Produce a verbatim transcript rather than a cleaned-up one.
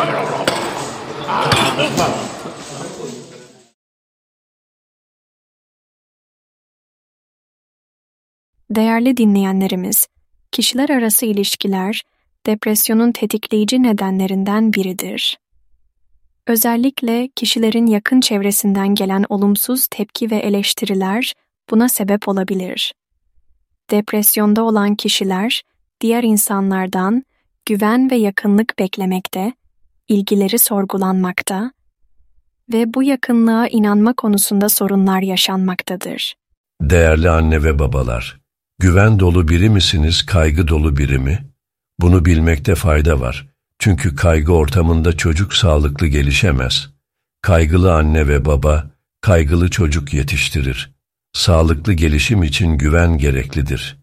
Değerli dinleyenlerimiz, kişiler arası ilişkiler, depresyonun tetikleyici nedenlerinden biridir. Özellikle kişilerin yakın çevresinden gelen olumsuz tepki ve eleştiriler buna sebep olabilir. Depresyonda olan kişiler, diğer insanlardan güven ve yakınlık beklemekte, ilgileri sorgulanmakta ve bu yakınlığa inanma konusunda sorunlar yaşanmaktadır. Değerli anne ve babalar, güven dolu biri misiniz, kaygı dolu biri mi? Bunu bilmekte fayda var. Çünkü kaygı ortamında çocuk sağlıklı gelişemez. Kaygılı anne ve baba, kaygılı çocuk yetiştirir. Sağlıklı gelişim için güven gereklidir.